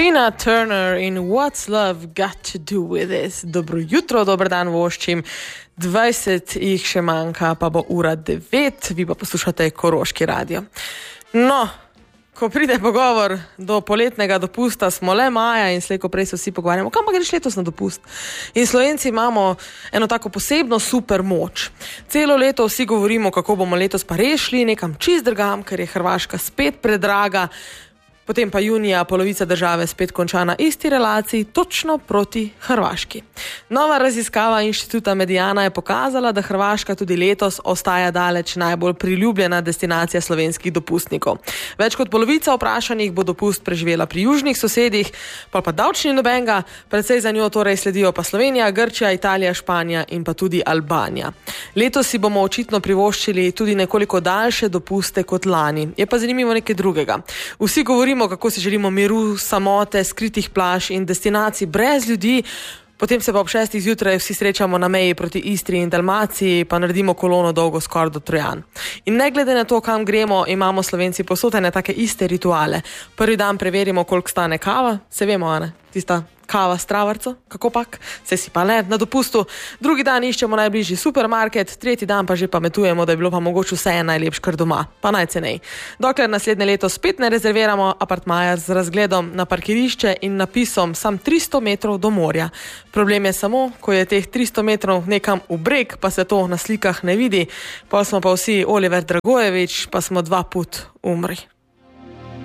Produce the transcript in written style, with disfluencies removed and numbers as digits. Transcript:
Tina Turner in What's Love Got to Do With This. Dobro jutro, dober dan voščim. 20 jih še manjka, pa bo ura 9, vi pa poslušate Koroški radio. No, ko pride pogovor do poletnega dopusta, smo le maja in slej ko prej se vsi pogovarjamo, kam pa greš letos na dopust? In Slovenci imamo eno tako posebno super moč. Celo leto vsi govorimo, kako bomo letos pa rešili nekam čist drugam, ker je Hrvaška spet predraga. Potem pa junija polovica države spet konča na isti relaciji, točno proti Hrvaški. Nova raziskava inštituta Mediana je pokazala, da Hrvaška tudi letos ostaja daleč najbolj priljubljena destinacija slovenskih dopustnikov. Več kot polovica vprašanih bo dopust preživela pri južnih sosedih, pa davčni nobenga, precej za njo torej sledijo pa Slovenija, Grčija, Italija, Španija in pa tudi Albanija. Letos si bomo očitno privoščili tudi nekoliko daljše dopuste kot lani. Je pa zanimivo nekaj drugega. Vsi govorimo, kako si želimo miru, samote, skritih plaž in destinacij brez ljudi, potem se pa ob 6 zjutraj vsi srečamo na meji proti Istri in Dalmaciji, pa naredimo kolono dolgo skoraj do Trojan. In ne glede na to, kam gremo, imamo Slovenci posotene take iste rituale. Prvi dan preverimo, koliko stane kava, se vemo, ne? Tista kava s travarco, kako pak, se si pa ne, na dopustu. Drugi dan iščemo najbližji supermarket, tretji dan pa že pametujemo, da je bilo pa mogoče vse najlepš kar doma, pa najcenej. Dokler naslednje leto spet ne rezerviramo apartmaja z razgledom na parkirišče in napisom sam 300 metrov do morja. Problem je samo, ko je teh 300 metrov nekam v breg, pa se to na slikah ne vidi, pa smo pa vsi Oliver Dragojevič, pa smo 2 put umri.